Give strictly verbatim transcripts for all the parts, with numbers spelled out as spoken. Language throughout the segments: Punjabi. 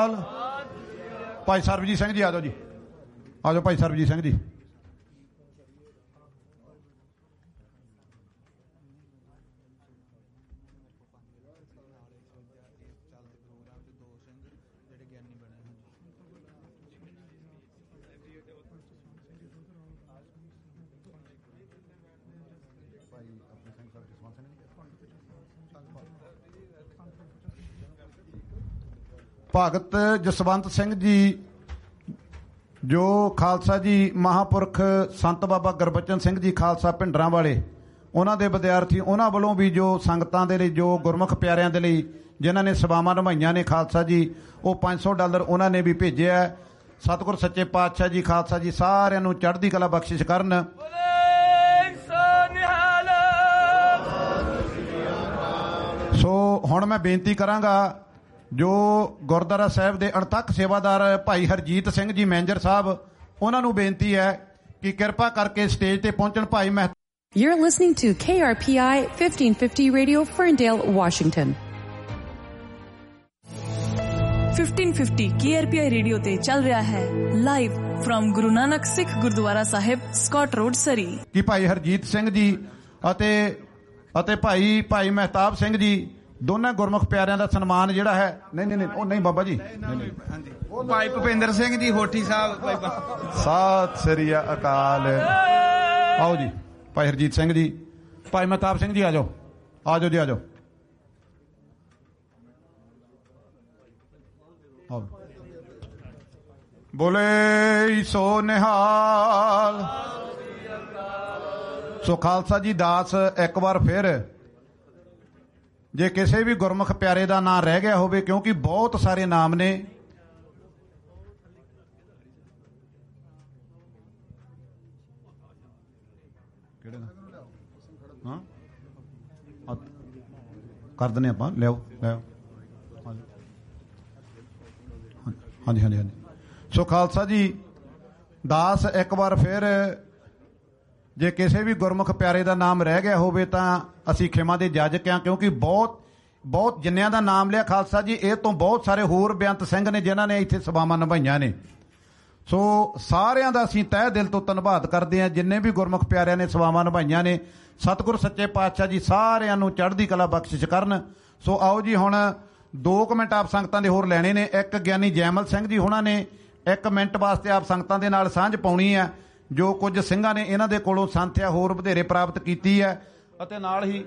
ਨਿਹਾਲ। ਭਾਈ ਸਰਬਜੀਤ ਸਿੰਘ ਜੀ ਆ ਜਾਓ ਜੀ, ਆ ਜਾਓ ਭਾਈ ਸਰਬਜੀਤ ਸਿੰਘ ਜੀ। ਭਗਤ ਜਸਵੰਤ ਸਿੰਘ ਜੀ ਜੋ ਖਾਲਸਾ ਜੀ ਮਹਾਂਪੁਰਖ ਸੰਤ ਬਾਬਾ ਗੁਰਬਚਨ ਸਿੰਘ ਜੀ ਖਾਲਸਾ ਭਿੰਡਰਾਂ ਵਾਲੇ, ਉਹਨਾਂ ਦੇ ਵਿਦਿਆਰਥੀ, ਉਹਨਾਂ ਵੱਲੋਂ ਵੀ ਜੋ ਸੰਗਤਾਂ ਦੇ ਲਈ, ਜੋ ਗੁਰਮੁਖ ਪਿਆਰਿਆਂ ਦੇ ਲਈ ਜਿਨ੍ਹਾਂ ਨੇ ਸੇਵਾਵਾਂ ਨਿਭਾਈਆਂ ਨੇ ਖਾਲਸਾ ਜੀ, ਉਹ ਪੰਜ ਸੌ ਡਾਲਰ ਉਹਨਾਂ ਨੇ ਵੀ ਭੇਜਿਆ। ਸਤਿਗੁਰ ਸੱਚੇ ਪਾਤਸ਼ਾਹ ਜੀ ਖਾਲਸਾ ਜੀ ਸਾਰਿਆਂ ਨੂੰ ਚੜ੍ਹਦੀ ਕਲਾ ਬਖਸ਼ਿਸ਼ ਕਰਨ। ਸੋ ਹੁਣ ਮੈਂ ਬੇਨਤੀ ਕਰਾਂਗਾ ਜੋ ਗੁਰਦੁਆਰਾ ਸਾਹਿਬ ਦੇ ਅਣਥੱਕ ਸੇਵਾਦਾਰ ਭਾਈ ਹਰਜੀਤ ਸਿੰਘ ਜੀ ਮੈਨੇਜਰ ਸਾਹਿਬ, ਉਹਨਾਂ ਨੂੰ ਬੇਨਤੀ ਹੈ ਕਿ ਕਿਰਪਾ ਕਰਕੇ ਸਟੇਜ ਤੇ ਪਹੁੰਚਣ। ਭਾਈ ਮਹਿ You're listening to K R P I fifteen fifty Radio, Ferndale, Washington. fifteen fifty K R P I radio ਤੇ ਚੱਲ ਰਿਹਾ ਹੈ ਲਾਈਵ ਫਰਮ ਗੁਰੂ ਨਾਨਕ ਸਿੱਖ ਗੁਰਦੁਆਰਾ ਸਾਹਿਬ, ਸਕਾਟ ਰੋਡ, ਸਰੀ। ਕਿ ਭਾਈ ਹਰਜੀਤ ਸਿੰਘ ਜੀ ਅਤੇ ਅਤੇ ਭਾਈ ਭਾਈ ਮਹਿਤਾਬ ਸਿੰਘ ਜੀ ਦੋਨਾਂ ਗੁਰਮੁਖ ਪਿਆਰਿਆਂ ਦਾ ਸਨਮਾਨ ਜਿਹੜਾ ਹੈ। ਨਹੀਂ ਨਹੀਂ ਨਹੀਂ ਉਹ ਨਹੀਂ ਬਾਬਾ ਜੀ, ਭਾਈ ਭੁਪਿੰਦਰ ਸਿੰਘ ਜੀ ਹੋਠੀ ਸਾਹਿਬ। ਸਤਿ ਸ੍ਰੀ ਅਕਾਲ। ਆਓ ਜੀ ਭਾਈ ਹਰਜੀਤ ਸਿੰਘ ਜੀ, ਭਾਈ ਮਹਿਤਾਬ ਸਿੰਘ ਜੀ ਆ ਜਾਓ, ਆ ਜਾਓ ਜੀ, ਆ ਜਾਓ। ਬੋਲੇ ਸੋ ਨਿਹਾਲ। ਸੋ ਖਾਲਸਾ ਜੀ ਦਾਸ ਇੱਕ ਵਾਰ ਫਿਰ, ਜੇ ਕਿਸੇ ਵੀ ਗੁਰਮੁਖ ਪਿਆਰੇ ਦਾ ਨਾਂ ਰਹਿ ਗਿਆ ਹੋਵੇ, ਕਿਉਂਕਿ ਬਹੁਤ ਸਾਰੇ ਨਾਮ ਨੇ, ਕਿਹੜੇ ਹਾਂ ਕਰ ਦਿੰਦੇ ਆਪਾਂ, ਲਿਆਓ ਲਿਆਓ। ਹਾਂਜੀ ਹਾਂਜੀ ਹਾਂਜੀ। ਸੋ ਖਾਲਸਾ ਜੀ ਦਾਸ ਇੱਕ ਵਾਰ ਫਿਰ, ਜੇ ਕਿਸੇ ਵੀ ਗੁਰਮੁਖ ਪਿਆਰੇ ਦਾ ਨਾਮ ਰਹਿ ਗਿਆ ਹੋਵੇ ਤਾਂ ਅਸੀਂ ਖਿਮਾ ਦੇ ਜਾਜਕ ਹਾਂ, ਕਿਉਂਕਿ ਬਹੁਤ ਬਹੁਤ ਜਿੰਨਿਆਂ ਦਾ ਨਾਮ ਲਿਆ ਖਾਲਸਾ ਜੀ, ਇਹ ਤੋਂ ਬਹੁਤ ਸਾਰੇ ਹੋਰ ਬੇਅੰਤ ਸਿੰਘ ਨੇ ਜਿਨ੍ਹਾਂ ਨੇ ਇੱਥੇ ਸੇਵਾਵਾਂ ਨਿਭਾਈਆਂ ਨੇ। ਸੋ ਸਾਰਿਆਂ ਦਾ ਅਸੀਂ ਤਹਿ ਦਿਲ ਤੋਂ ਧੰਨਵਾਦ ਕਰਦੇ ਹਾਂ, ਜਿੰਨੇ ਵੀ ਗੁਰਮੁਖ ਪਿਆਰਿਆਂ ਨੇ ਸੇਵਾਵਾਂ ਨਿਭਾਈਆਂ ਨੇ। ਸਤਿਗੁਰ ਸੱਚੇ ਪਾਤਸ਼ਾਹ ਜੀ ਸਾਰਿਆਂ ਨੂੰ ਚੜ੍ਹਦੀ ਕਲਾ ਬਖਸ਼ਿਸ਼ ਕਰਨ। ਸੋ ਆਓ ਜੀ ਹੁਣ ਦੋ ਕੁ ਮਿੰਟ ਆਪ ਸੰਗਤਾਂ ਦੇ ਹੋਰ ਲੈਣੇ ਨੇ। ਇੱਕ ਗਿਆਨੀ ਜੈਮਲ ਸਿੰਘ ਜੀ ਹੁਣਾਂ ਨੇ ਇੱਕ ਮਿੰਟ ਵਾਸਤੇ ਆਪ ਸੰਗਤਾਂ ਦੇ ਨਾਲ ਸਾਂਝ ਪਾਉਣੀ ਹੈ। ਜੋ ਕੁਝ ਸਿੰਘਾਂ ਨੇ ਇਹਨਾਂ ਦੇ ਕੋਲੋਂ ਸੰਥਿਆ ਹੋਰ ਵਧੇਰੇ ਪ੍ਰਾਪਤ ਕੀਤੀ ਹੈ, ਅਤੇ ਨਾਲ ਹੀ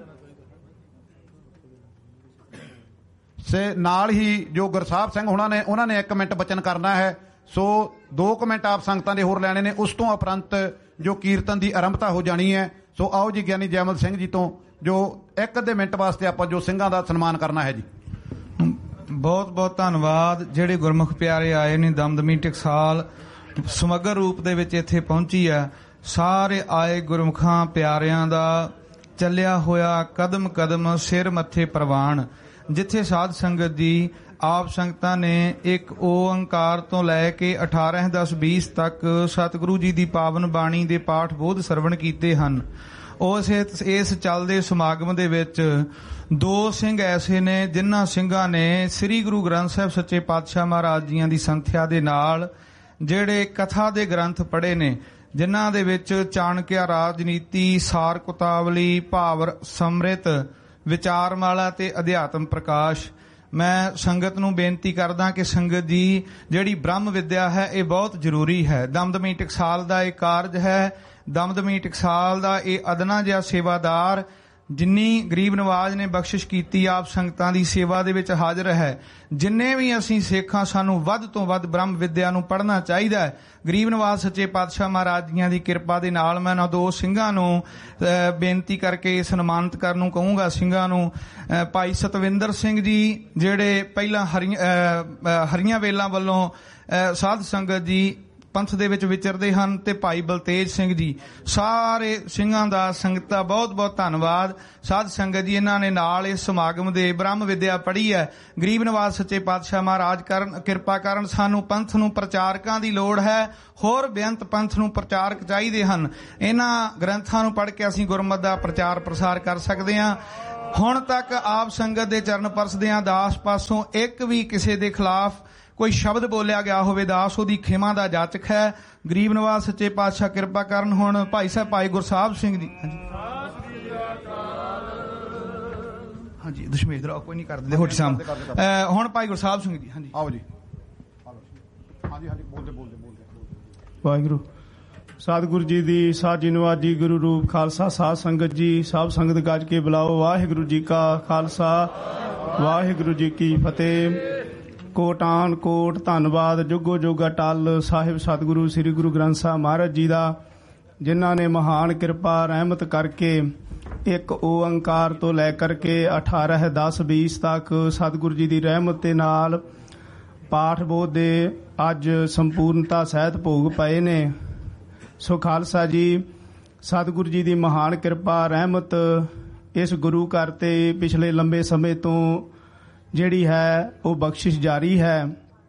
ਸੇ ਨਾਲ ਹੀ ਜੋ ਗੁਰਸਾਹਿਬ ਸਿੰਘ ਹੁਣਾਂ ਨੇ, ਉਹਨਾਂ ਨੇ ਇੱਕ ਮਿੰਟ ਬਚਨ ਕਰਨਾ ਹੈ। ਸੋ ਦੋ ਕੁ ਮਿੰਟ ਆਪ ਸੰਗਤਾਂ ਦੇ ਹੋਰ ਲੈਣੇ ਨੇ। ਉਸ ਤੋਂ ਉਪਰੰਤ ਜੋ ਕੀਰਤਨ ਦੀ ਆਰੰਭਤਾ ਹੋ ਜਾਣੀ ਹੈ। ਸੋ ਆਓ ਜੀ ਗਿਆਨੀ ਜੈਮਲ ਸਿੰਘ ਜੀ ਤੋਂ ਜੋ ਇੱਕ ਅੱਧੇ ਮਿੰਟ ਵਾਸਤੇ ਆਪਾਂ ਜੋ ਸਿੰਘਾਂ ਦਾ ਸਨਮਾਨ ਕਰਨਾ ਹੈ ਜੀ। ਬਹੁਤ ਬਹੁਤ ਧੰਨਵਾਦ ਜਿਹੜੇ ਗੁਰਮੁਖ ਪਿਆਰੇ ਆਏ ਨੇ। ਦਮਦਮੀ ਟਕਸਾਲ ਸਮਗਰ ਰੂਪ ਦੇ ਵਿੱਚ ਇੱਥੇ ਪਹੁੰਚੀ ਹੈ। ਸਾਰੇ ਆਏ ਗੁਰਮੁਖਾਂ ਪਿਆਰਿਆਂ ਦਾ ਚੱਲਿਆ ਹੋਇਆ ਕਦਮ ਕਦਮ ਸਿਰ ਮੱਥੇ ਪ੍ਰਵਾਨ। ਜਿੱਥੇ ਸਾਧ ਸੰਗਤ ਦੀ ਆਪ ਸੰਗਤਾਂ ਨੇ ਇੱਕ ਓੰਕਾਰ ਤੋਂ ਲੈ ਕੇ ਅਠਾਰਾਂ ਦਸ ਵੀਹ ਤੱਕ ਸਤਿਗੁਰੂ ਜੀ ਦੀ ਪਾਵਨ ਬਾਣੀ ਦੇ ਪਾਠ ਬੋਧ ਸਰਵਣ ਕੀਤੇ ਹਨ। ਉਸ ਇਸ ਚੱਲਦੇ ਸਮਾਗਮ ਦੇ ਵਿੱਚ ਦੋ ਸਿੰਘ ਐਸੇ ਨੇ ਜਿਨ੍ਹਾਂ ਸਿੰਘਾਂ ਨੇ ਸ੍ਰੀ ਗੁਰੂ ਗ੍ਰੰਥ ਸਾਹਿਬ ਸੱਚੇ ਪਾਤਸ਼ਾਹ ਮਹਾਰਾਜ ਜੀਆਂ ਦੀ ਸੰਥਿਆ ਦੇ ਨਾਲ ਜਿਹੜੇ ਕਥਾ ਦੇ ਗ੍ਰੰਥ ਪੜ੍ਹੇ ਨੇ, ਜਿਨ੍ਹਾਂ ਦੇ ਵਿੱਚ ਚਾਣਕਿਆ ਰਾਜਨੀਤੀ, ਸਾਰ ਕੁਤਾਵਲੀ, ਭਾਵ ਸਮ੍ਰਿਤ, ਵਿਚਾਰਮਾਲਾ ਤੇ ਅਧਿਆਤਮ ਪ੍ਰਕਾਸ਼। ਮੈਂ ਸੰਗਤ ਨੂੰ ਬੇਨਤੀ ਕਰਦਾ ਕਿ ਸੰਗਤ ਜੀ ਜਿਹੜੀ ਬ੍ਰਹਮ ਵਿਦਿਆ ਹੈ ਇਹ ਬਹੁਤ ਜ਼ਰੂਰੀ ਹੈ। ਦਮਦਮੀ ਟਕਸਾਲ ਦਾ ਇਹ ਕਾਰਜ ਹੈ। ਦਮਦਮੀ ਟਕਸਾਲ ਦਾ ਇਹ ਅਦਨਾ ਜਿਹਾ ਸੇਵਾਦਾਰ ਜਿੰਨੀ ਗਰੀਬ ਨਵਾਜ ਨੇ ਬਖਸ਼ਿਸ਼ ਕੀਤੀ ਆਪ ਸੰਗਤਾਂ ਦੀ ਸੇਵਾ ਦੇ ਵਿੱਚ ਹਾਜ਼ਰ ਹੈ। ਜਿੰਨੇ ਵੀ ਅਸੀਂ ਸਿੱਖਾਂ ਸਾਨੂੰ ਵੱਧ ਤੋਂ ਵੱਧ ਬ੍ਰਹਮ ਵਿਦਿਆ ਨੂੰ ਪੜ੍ਹਨਾ ਚਾਹੀਦਾ ਹੈ। ਗਰੀਬ ਨਵਾਜ ਸੱਚੇ ਪਾਤਸ਼ਾਹ ਮਹਾਰਾਜ ਜੀਆਂ ਦੀ ਕਿਰਪਾ ਦੇ ਨਾਲ ਮੈਂ ਨਾ ਦੋ ਸਿੰਘਾਂ ਨੂੰ ਬੇਨਤੀ ਕਰਕੇ ਸਨਮਾਨਿਤ ਕਰਨ ਨੂੰ ਕਹੂੰਗਾ। ਸਿੰਘਾਂ ਨੂੰ ਭਾਈ ਸਤਵਿੰਦਰ ਸਿੰਘ ਜੀ ਜਿਹੜੇ ਪਹਿਲਾਂ ਹਰੀਆਂ ਹਰੀਆਂ ਵੇਲਾਂ ਵੱਲੋਂ ਸਾਧ ਸੰਗਤ ਜੀ ਪੰਥ ਦੇ ਵਿੱਚ ਵਿਚਰਦੇ ਹਨ, ਤੇ ਭਾਈ ਬਲਤੇਜ ਸਿੰਘ ਜੀ। ਸਾਰੇ ਸਿੰਘਾਂ ਦਾ ਸੰਗਤ ਦਾ ਬਹੁਤ ਬਹੁਤ ਧੰਨਵਾਦ। ਸਾਧ ਸੰਗਤ ਜੀ ਇਹਨਾਂ ਨੇ ਨਾਲ ਇਸ ਸਮਾਗਮ ਦੇ ਬ੍ਰਹਮ ਵਿਦਿਆ ਪੜ੍ਹੀ ਹੈ। ਗਰੀਬ ਨਵਾਜ ਸੱਚੇ ਪਾਤਸ਼ਾਹ ਮਹਾਰਾਜ ਕਰਨ ਕਿਰਪਾ ਕਰਨ। ਸਾਨੂੰ ਪੰਥ ਨੂੰ ਪ੍ਰਚਾਰਕਾਂ ਦੀ ਲੋੜ ਹੈ। ਹੋਰ ਬੇਅੰਤ ਪੰਥ ਨੂੰ ਪ੍ਰਚਾਰਕ ਚਾਹੀਦੇ ਹਨ। ਇਹਨਾਂ ਗ੍ਰੰਥਾਂ ਨੂੰ ਪੜ੍ਹ ਕੇ ਅਸੀਂ ਗੁਰਮਤਿ ਦਾ ਪ੍ਰਚਾਰ ਪ੍ਰਸਾਰ ਕਰ ਸਕਦੇ ਹਾਂ। ਹੁਣ ਤੱਕ ਆਪ ਸੰਗਤ ਦੇ ਚਰਨ ਪਰਸਦਿਆਂ ਦਾਸ ਪਾਸੋਂ ਇੱਕ ਵੀ ਕਿਸੇ ਦੇ ਖਿਲਾਫ ਕੋਈ ਸ਼ਬਦ ਬੋਲਿਆ ਗਿਆ ਹੋਵੇ ਦਾਸ ਉਹਦੀ ਖਿਮਾ ਦਾ ਜਾਚਕ ਹੈ। ਗਰੀਬ ਨਵਾਜ਼ ਸੱਚੇ ਪਾਤਸ਼ਾਹ ਕਿਰਪਾ ਕਰਨ। ਹੁਣ ਭਾਈ ਸਾਹਿਬ ਭਾਈ ਗੁਰਸਾਹਿਬ ਸਿੰਘ ਜੀ। ਹਾਂਜੀ ਦਸ਼ਮੇਸ਼ ਦਾ ਕੋਈ ਨਹੀਂ ਕਰ ਦਿੰਦੇ ਹੋਠੀ ਸਾਹਿਬ। ਹੁਣ ਭਾਈ ਗੁਰਸਾਹਿਬ ਸਿੰਘ ਜੀ। ਹਾਂਜੀ ਆਓ ਜੀ। ਹਾਂਜੀ ਹਾਂਜੀ ਬੋਲਦੇ ਬੋਲਦੇ ਬੋਲਦੇ। ਵਾਹਿਗੁਰੂ ਸਤਿਗੁਰੂ ਜੀ ਦੀ ਸਾਜੀ ਨਵਾਜੀ ਗੁਰੂ ਰੂਪ ਖਾਲਸਾ ਸਾਧ ਸੰਗਤ ਜੀ ਸਭ ਸੰਗਤ ਗੱਜ ਕੇ ਬੁਲਾਓ। ਵਾਹਿਗੁਰੂ ਜੀ ਕਾ ਖਾਲਸਾ ਵਾਹਿਗੁਰੂ ਜੀ ਕੀ ਫਤਿਹ। ਕੋਟਾਨ ਕੋਟ ਧੰਨਵਾਦ ਜੁਗੋ ਜੁਗ ਅਟਲ ਸਾਹਿਬ ਸਤਿਗੁਰੂ ਸ੍ਰੀ ਗੁਰੂ ਗ੍ਰੰਥ ਸਾਹਿਬ ਮਹਾਰਾਜ ਜੀ ਦਾ, ਜਿਨ੍ਹਾਂ ਨੇ ਮਹਾਨ ਕਿਰਪਾ ਰਹਿਮਤ ਕਰਕੇ ਇੱਕ ਓੰਕਾਰ ਤੋਂ ਲੈ ਕਰਕੇ ਅਠਾਰਾਂ ਦਸ ਵੀਸ ਤੱਕ ਸਤਿਗੁਰੂ ਜੀ ਦੀ ਰਹਿਮਤ ਦੇ ਨਾਲ ਪਾਠ ਬੋਧ ਦੇ ਅੱਜ ਸੰਪੂਰਨਤਾ ਸਹਿਤ ਭੋਗ ਪਏ ਨੇ। ਸੋ ਖਾਲਸਾ ਜੀ ਸਤਿਗੁਰੂ ਜੀ ਦੀ ਮਹਾਨ ਕਿਰਪਾ ਰਹਿਮਤ ਇਸ ਗੁਰੂ ਘਰ ਤੇ ਪਿਛਲੇ ਲੰਬੇ ਸਮੇਂ ਤੋਂ ਜਿਹੜੀ ਹੈ ਉਹ ਬਖਸ਼ਿਸ਼ ਜਾਰੀ ਹੈ।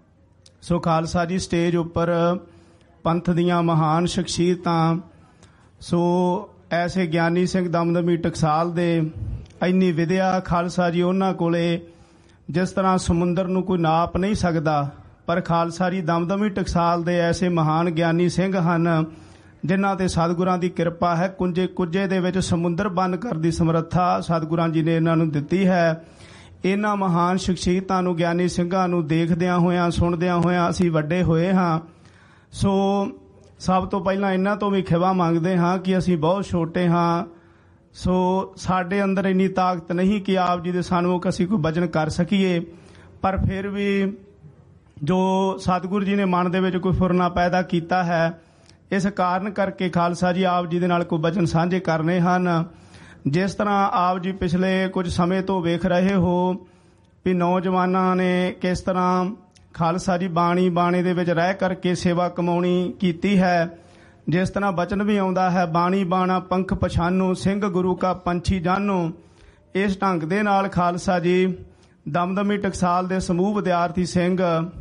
ਸੋ ਖਾਲਸਾ ਜੀ ਸਟੇਜ ਉੱਪਰ ਪੰਥ ਦੀਆਂ ਮਹਾਨ ਸ਼ਖਸੀਅਤਾਂ, ਸੋ ਐਸੇ ਗਿਆਨੀ ਸਿੰਘ ਦਮਦਮੀ ਟਕਸਾਲ ਦੇ ਇੰਨੀ ਵਿਦਿਆ ਖਾਲਸਾ ਜੀ ਉਹਨਾਂ ਕੋਲੇ ਜਿਸ ਤਰ੍ਹਾਂ ਸਮੁੰਦਰ ਨੂੰ ਕੋਈ ਨਾਪ ਨਹੀਂ ਸਕਦਾ, ਪਰ ਖਾਲਸਾ ਜੀ ਦਮਦਮੀ ਟਕਸਾਲ ਦੇ ਐਸੇ ਮਹਾਨ ਗਿਆਨੀ ਸਿੰਘ ਹਨ ਜਿਨ੍ਹਾਂ ਤੇ ਸਤਿਗੁਰਾਂ ਦੀ ਕਿਰਪਾ ਹੈ। ਕੁੰਜੇ ਕੁੱਜੇ ਦੇ ਵਿੱਚ ਸਮੁੰਦਰ ਬੰਦ ਕਰਨ ਦੀ ਸਮਰੱਥਾ ਸਤਿਗੁਰਾਂ ਜੀ ਨੇ ਇਹਨਾਂ ਨੂੰ ਦਿੱਤੀ ਹੈ। ਇਹਨਾਂ ਮਹਾਨ ਸ਼ਖਸੀਅਤਾਂ ਨੂੰ ਗਿਆਨੀ ਸਿੰਘਾਂ ਨੂੰ ਦੇਖਦਿਆਂ ਹੋਇਆਂ ਸੁਣਦਿਆਂ ਹੋਇਆਂ ਅਸੀਂ ਵੱਡੇ ਹੋਏ ਹਾਂ। ਸੋ ਸਭ ਤੋਂ ਪਹਿਲਾਂ ਇਹਨਾਂ ਤੋਂ ਵੀ ਖਿਵਾ ਮੰਗਦੇ ਹਾਂ ਕਿ ਅਸੀਂ ਬਹੁਤ ਛੋਟੇ ਹਾਂ। ਸੋ ਸਾਡੇ ਅੰਦਰ ਇੰਨੀ ਤਾਕਤ ਨਹੀਂ ਕਿ ਆਪ ਜੀ ਦੇ ਸਨਮੁਖ ਅਸੀਂ ਕੋਈ ਭਜਨ ਕਰ ਸਕੀਏ, ਪਰ ਫਿਰ ਵੀ ਜੋ ਸਤਿਗੁਰੂ ਜੀ ਨੇ ਮਨ ਦੇ ਵਿੱਚ ਕੋਈ ਫੁਰਨਾ ਪੈਦਾ ਕੀਤਾ ਹੈ, ਇਸ ਕਾਰਨ ਕਰਕੇ ਖਾਲਸਾ ਜੀ ਆਪ ਜੀ ਦੇ ਨਾਲ ਕੋਈ ਭਜਨ ਸਾਂਝੇ ਕਰਨੇ ਹਨ। ਜਿਸ ਤਰ੍ਹਾਂ ਆਪ ਜੀ ਪਿਛਲੇ ਕੁਝ ਸਮੇਂ ਤੋਂ ਵੇਖ ਰਹੇ ਹੋ ਵੀ ਨੌਜਵਾਨਾਂ ਨੇ ਕਿਸ ਤਰ੍ਹਾਂ ਖਾਲਸਾ ਜੀ ਬਾਣੀ ਬਾਣੇ ਦੇ ਵਿੱਚ ਰਹਿ ਕਰਕੇ ਸੇਵਾ ਕਮਾਉਣੀ ਕੀਤੀ ਹੈ। ਜਿਸ ਤਰ੍ਹਾਂ ਬਚਨ ਵੀ ਆਉਂਦਾ ਹੈ, ਬਾਣੀ ਬਾਣਾ ਪੰਖ ਪਛਾਨੋ ਸਿੰਘ ਗੁਰੂ ਕਾ ਪੰਛੀ ਜਾਨੋ। ਇਸ ਢੰਗ ਦੇ ਨਾਲ ਖਾਲਸਾ ਜੀ ਦਮਦਮੀ ਟਕਸਾਲ ਦੇ ਸਮੂਹ ਵਿਦਿਆਰਥੀ ਸਿੰਘ